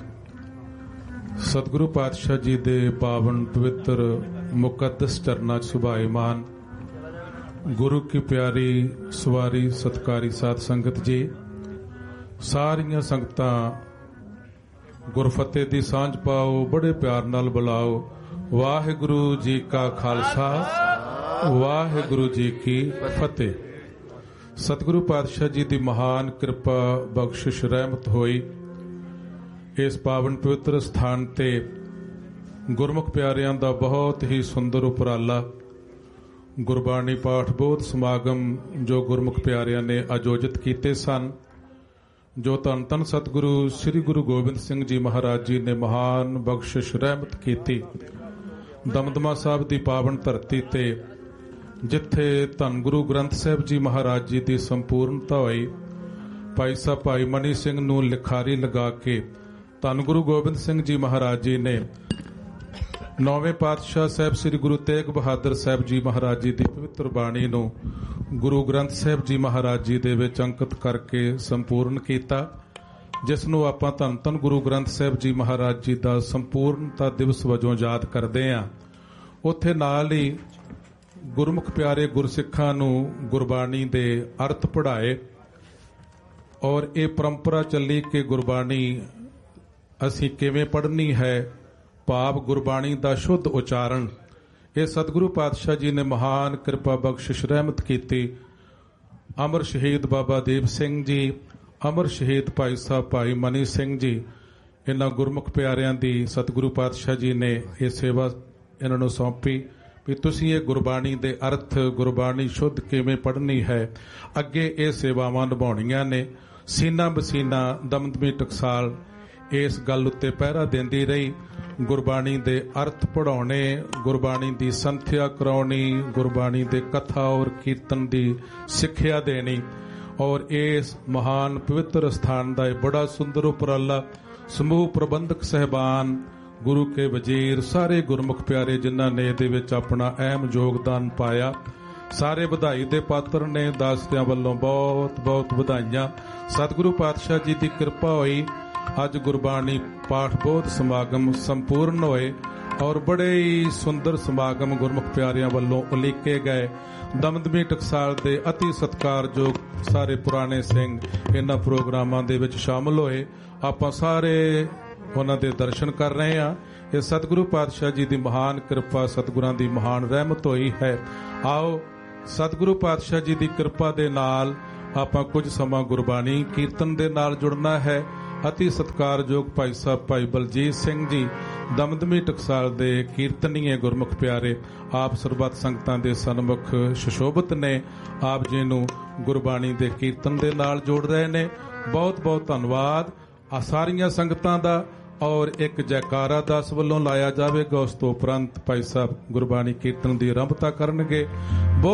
ਸਤਿਗੁਰੂ ਪਾਤਸ਼ਾਹ ਜੀ ਦੇ ਪਾਵਨ ਪਵਿੱਤਰ ਮੁਕੱਦਸ ਚਰਨਾਂ 'ਚ ਸੁਭਾਏਮਾਨ ਗੁਰੂ ਕੀ ਪਿਆਰੀ ਸਵਾਰੀ ਸਤਿਕਾਰੀ ਸਾਧ ਸੰਗਤ ਜੀ, ਸਾਰੀਆਂ ਸੰਗਤਾਂ ਗੁਰਫਤਿਹ ਦੀ ਸਾਂਝ ਪਾਓ, ਬੜੇ ਪਿਆਰ ਨਾਲ ਬੁਲਾਓ। ਵਾਹਿਗੁਰੂ ਜੀ ਕਾ ਖਾਲਸਾ, ਵਾਹਿਗੁਰੂ ਜੀ ਕੀ ਫਤਿਹ। ਸਤਿਗੁਰੂ ਪਾਤਸ਼ਾਹ ਜੀ ਦੀ ਮਹਾਨ ਕਿਰਪਾ ਬਖਸ਼ਿਸ਼ ਰਹਿਮਤ ਹੋਈ ਇਸ ਪਾਵਨ ਪਵਿੱਤਰ ਸਥਾਨ ਤੇ ਗੁਰਮੁਖ ਪਿਆਰਿਆਂ ਦਾ ਬਹੁਤ ਹੀ ਸੁੰਦਰ ਉਪਰਾਲਾ ਗੁਰਬਾਣੀ ਪਾਠ ਬੋਧ ਸਮਾਗਮ ਜੋ ਗੁਰਮੁਖ ਪਿਆਰਿਆਂ ਨੇ ਆਯੋਜਿਤ ਕੀਤੇ ਸਨ, ਜੋ ਧੰਨ ਧੰਨ ਸਤਿਗੁਰੂ ਸ੍ਰੀ ਗੁਰੂ ਗੋਬਿੰਦ ਸਿੰਘ ਜੀ ਮਹਾਰਾਜ ਜੀ ਨੇ ਮਹਾਨ ਬਖਸ਼ਿਸ਼ ਰਹਿਮਤ ਕੀਤੀ ਦਮਦਮਾ ਸਾਹਿਬ ਦੀ ਪਾਵਨ ਧਰਤੀ ਤੇ, ਜਿੱਥੇ ਧੰਨ ਗੁਰੂ ਗ੍ਰੰਥ ਸਾਹਿਬ ਜੀ ਮਹਾਰਾਜ ਜੀ ਦੀ ਸੰਪੂਰਨਤਾ ਹੋਈ। ਭਾਈ ਸਾਹਿਬ ਭਾਈ ਮਨੀ ਸਿੰਘ ਨੂੰ ਲਿਖਾਰੀ ਲਗਾ ਕੇ ਧੰਨ ਗੁਰੂ ਗੋਬਿੰਦ ਸਿੰਘ ਜੀ ਮਹਾਰਾਜ ਜੀ ਨੇ ਨੌਵੇਂ ਪਾਤਸ਼ਾਹ ਸਾਹਿਬ ਸ੍ਰੀ ਗੁਰੂ ਤੇਗ ਬਹਾਦਰ ਸਾਹਿਬ ਜੀ ਮਹਾਰਾਜ ਜੀ ਦੀ ਪਵਿੱਤਰ ਬਾਣੀ ਨੂੰ ਗੁਰੂ ਗ੍ਰੰਥ ਸਾਹਿਬ ਜੀ ਮਹਾਰਾਜ ਜੀ ਦੇ ਵਿੱਚ ਅੰਕਿਤ ਕਰਕੇ ਸੰਪੂਰਨ ਕੀਤਾ, ਜਿਸ ਨੂੰ ਆਪਾਂ ਧੰਨ ਧੰਨ ਗੁਰੂ ਗ੍ਰੰਥ ਸਾਹਿਬ ਜੀ ਮਹਾਰਾਜ ਜੀ ਦਾ ਸੰਪੂਰਨਤਾ ਦਿਵਸ ਵਜੋਂ ਯਾਦ ਕਰਦੇ ਹਾਂ। ਉੱਥੇ ਨਾਲ ਹੀ ਗੁਰਮੁਖ ਪਿਆਰੇ ਗੁਰਸਿੱਖਾਂ ਨੂੰ ਗੁਰਬਾਣੀ ਦੇ ਅਰਥ ਪੜ੍ਹਾਏ ਔਰ ਇਹ ਪਰੰਪਰਾ ਚੱਲੀ ਕਿ ਗੁਰਬਾਣੀ ਅਸੀਂ ਕਿਵੇਂ ਪੜ੍ਹਨੀ ਹੈ, ਭਾਵ ਗੁਰਬਾਣੀ ਦਾ ਸ਼ੁੱਧ ਉਚਾਰਨ। ਇਹ ਸਤਿਗੁਰੂ ਪਾਤਸ਼ਾਹ ਜੀ ਨੇ ਮਹਾਨ ਕਿਰਪਾ ਬਖਸ਼ਿਸ਼ ਰਹਿਮਤ ਕੀਤੀ। ਅਮਰ ਸ਼ਹੀਦ ਬਾਬਾ ਦੀਪ ਸਿੰਘ ਜੀ, ਅਮਰ ਸ਼ਹੀਦ ਭਾਈ ਸਾਹਿਬ ਭਾਈ ਮਨੀ ਸਿੰਘ ਜੀ, ਇਹਨਾਂ ਗੁਰਮੁਖ ਪਿਆਰਿਆਂ ਦੀ ਸਤਿਗੁਰੂ ਪਾਤਸ਼ਾਹ ਜੀ ਨੇ ਇਹ ਸੇਵਾ ਇਹਨਾਂ ਨੂੰ ਸੌਂਪੀ ਵੀ ਤੁਸੀਂ ਇਹ ਗੁਰਬਾਣੀ ਦੇ ਅਰਥ, ਗੁਰਬਾਣੀ ਸ਼ੁੱਧ ਕਿਵੇਂ ਪੜ੍ਹਨੀ ਹੈ, ਅੱਗੇ ਇਹ ਸੇਵਾਵਾਂ ਨਿਭਾਉਣੀਆਂ ਨੇ। ਸੀਨਾ ਬਸੀਨਾ ਦਮਦਮੀ ਟਕਸਾਲ ਇਸ ਗੱਲ ਉੱਤੇ ਪਹਿਰਾ ਦਿੰਦੀ ਰਹੀ। ਗੁਰਬਾਣੀ ਦੇ ਅਰਥ ਪੜ੍ਹਾਉਣੇ, ਗੁਰਬਾਣੀ ਦੀ ਸੰਥਿਆ ਕਰਾਉਣੀ, ਗੁਰਬਾਣੀ ਦੇ ਕਥਾ ਔਰ ਕੀਰਤਨ ਦੀ ਸਿੱਖਿਆ ਦੇਣੀ ਔਰ ਇਸ ਮਹਾਨ ਪਵਿੱਤਰ ਸਥਾਨ ਦਾ ਇਹ ਬੜਾ ਸੁੰਦਰ ਉਪਰਾਲਾ ਸਮੂਹ ਪ੍ਰਬੰਧਕ ਸਹਿਬਾਨ, ਗੁਰੂ ਕੇ ਵਜ਼ੀਰ, ਸਾਰੇ ਗੁਰਮੁਖ ਪਿਆਰੇ ਜਿਨ੍ਹਾਂ ਨੇ ਇਹਦੇ ਵਿੱਚ ਆਪਣਾ ਅਹਿਮ ਯੋਗਦਾਨ ਪਾਇਆ, ਸਾਰੇ ਵਧਾਈ ਦੇ ਪਾਤਰ ਨੇ। ਦਾਸਤਿਆਂ ਵੱਲੋਂ ਬਹੁਤ ਬਹੁਤ ਵਧਾਈਆਂ। ਸਤਿਗੁਰੂ ਪਾਤਸ਼ਾਹ ਜੀ ਦੀ ਕਿਰਪਾ ਹੋਈ, ਅੱਜ ਗੁਰਬਾਣੀ ਪਾਠ ਬੋਧ ਸਮਾਗਮ ਸੰਪੂਰਨ ਹੋਏ ਔਰ ਬੜੇ ਹੀ ਸੁੰਦਰ ਸਮਾਗਮ ਗੁਰਮੁਖ ਪਿਆਰਿਆਂ ਵੱਲੋਂ ਉਲੀਕੇ ਗਏ। ਦਮਦਮੀ ਟਕਸਾਲ ਦੇ ਅਤੀ ਸਤਿਕਾਰਯੋਗ ਸਾਰੇ ਪੁਰਾਣੇ ਸਿੰਘ ਇਹਨਾਂ ਪ੍ਰੋਗਰਾਮਾਂ ਦੇ ਵਿੱਚ ਸ਼ਾਮਲ ਹੋਏ। ਆਪਾਂ ਸਾਰੇ ਉਹਨਾਂ ਦੇ ਦਰਸ਼ਨ ਕਰ ਰਹੇ ਹਾਂ। ਇਹ ਸਤਿਗੁਰੂ ਪਾਤਸ਼ਾਹ ਜੀ ਦੀ ਮਹਾਨ ਕਿਰਪਾ, ਸਤਿਗੁਰਾਂ ਦੀ ਮਹਾਨ ਰਹਿਮਤ ਹੋਈ ਹੈ। ਆਓ ਸਤਿਗੁਰੂ ਪਾਤਸ਼ਾਹ ਜੀ ਦੀ ਕਿਰਪਾ ਦੇ ਨਾਲ ਆਪਾਂ ਕੁਝ ਸਮਾਂ ਗੁਰਬਾਣੀ ਕੀਰਤਨ ਦੇ ਨਾਲ ਜੁੜਨਾ ਹੈ ਅਤੀ ਸਤਿਕਾਰਯੋਗ ਭਾਈ ਸਾਹਿਬ ਭਾਈ ਬਲਜੀਤ ਸਿੰਘ ਜੀ ਦਮਦਮੀ ਟਕਸਾਲ ਦੇ ਕੀਰਤਨੀਏ ਗੁਰਮੁਖ ਪਿਆਰੇ ਆਪ ਸਰਬੱਤ ਸੰਗਤਾਂ ਦੇ ਸਨਮੁਖ ਸੁਸ਼ੋਭਿਤ ਨੇ। ਆਪ ਜੀ ਨੂੰ ਗੁਰਬਾਣੀ ਦੇ ਕੀਰਤਨ ਦੇ ਨਾਲ ਜੋੜ ਰਹੇ ਨੇ। ਬਹੁਤ ਬਹੁਤ ਧੰਨਵਾਦ ਆ ਸਾਰੀਆਂ ਸੰਗਤਾਂ ਦਾ। ਔਰ ਇੱਕ ਜੈਕਾਰਾ ਦਾਸ ਵੱਲੋਂ ਲਾਇਆ ਜਾਵੇਗਾ। ਉਸ ਤੋਂ ਉਪਰੰਤ ਭਾਈ ਸਾਹਿਬ ਗੁਰਬਾਣੀ ਕੀਰਤਨ ਦੀ ਆਰੰਭਤਾ ਕਰਨਗੇ।